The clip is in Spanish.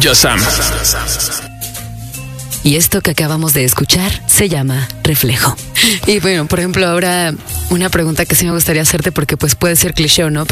Yosam. Y esto que acabamos de escuchar se llama Reflejo. Y bueno, por ejemplo, ahora una pregunta que sí me gustaría hacerte, porque pues puede ser cliché o no,